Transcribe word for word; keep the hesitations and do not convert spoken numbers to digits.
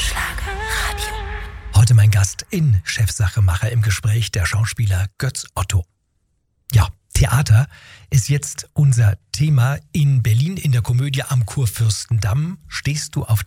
Schlagerradio. Heute mein Gast in Chefsachemacher im Gespräch, der Schauspieler Götz Otto. Ja, Theater ist jetzt unser Thema. In Berlin in der Komödie am Kurfürstendamm stehst du auf